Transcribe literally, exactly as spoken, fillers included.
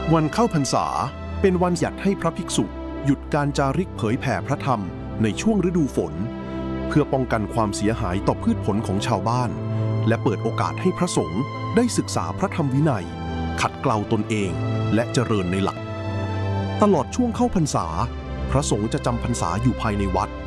วันเข้าพรรษาเป็นวันจัดให้พระภิกษุหยุดการจาริกเผยแผ่พระธรรมในช่วงฤดูฝนเพื่อป้องกันความเสียหายต่อพืชผลของชาวบ้านและเปิดโอกาสให้พระสงฆ์ได้ศึกษาพระธรรมวินัยขัดเกลาตนเองและเจริญในหลักตลอดช่วงเข้าพรรษาพระสงฆ์จะจำพรรษาอยู่ภายในวัด